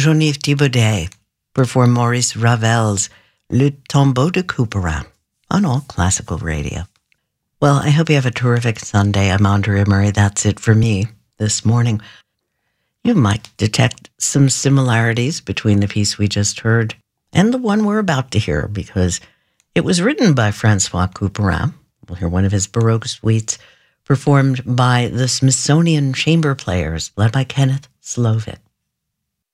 Geneviève Thibaudet performed Maurice Ravel's Le Tombeau de Couperin on All Classical Radio. Well, I hope you have a terrific Sunday. I'm Andrea Murray. That's it for me this morning. You might detect some similarities between the piece we just heard and the one we're about to hear, because it was written by Francois Couperin. We'll hear one of his Baroque suites performed by the Smithsonian Chamber Players, led by Kenneth Slovik.